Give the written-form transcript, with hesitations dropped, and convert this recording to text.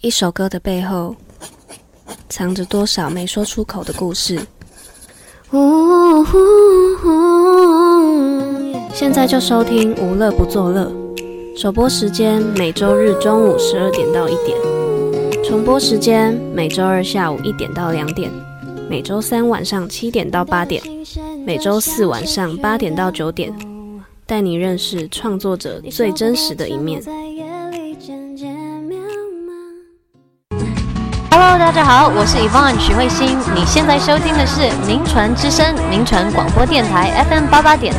一首歌的背后，藏着多少没说出口的故事。现在就收听无乐不作乐，首播时间每周日中午12点到1点，重播时间每周二下午1点到2点，每周三晚上7点到8点，每周四晚上8点到9点，带你认识创作者最真实的一面。 Hello， 大家好，我是 Yvonne 许慧欣，你现在收听的是名传之声，名传广播电台 FM88.4